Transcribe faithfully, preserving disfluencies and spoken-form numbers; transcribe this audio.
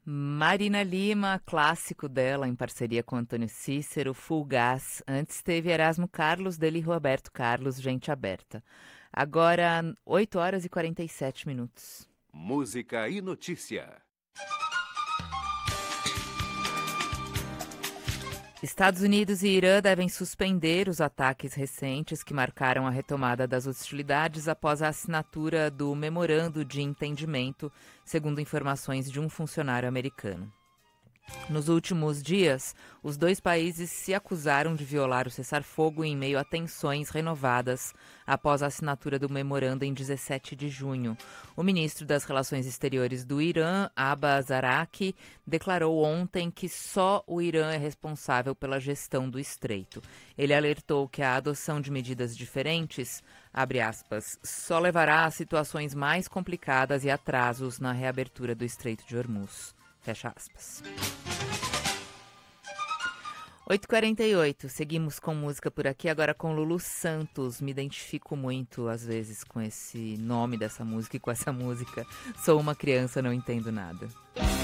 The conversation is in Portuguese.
Marina Lima, clássico dela, em parceria com Antônio Cícero, Full Gas. Antes teve Erasmo Carlos, dele Roberto Carlos, Gente Aberta. Agora, oito horas e quarenta e sete minutos. Música e notícia. Estados Unidos e Irã devem suspender os ataques recentes que marcaram a retomada das hostilidades após a assinatura do memorando de entendimento, segundo informações de um funcionário americano. Nos últimos dias, os dois países se acusaram de violar o cessar-fogo em meio a tensões renovadas após a assinatura do memorando em dezessete de junho. O ministro das Relações Exteriores do Irã, Abbas Araqi, declarou ontem que só o Irã é responsável pela gestão do estreito. Ele alertou que a adoção de medidas diferentes, abre aspas, só levará a situações mais complicadas e atrasos na reabertura do Estreito de Hormuz. Fecha aspas. oito e quarenta e oito, seguimos com música por aqui, agora com Lulu Santos. Me identifico muito, às vezes, com esse nome dessa música e com essa música. Sou uma criança, não entendo nada.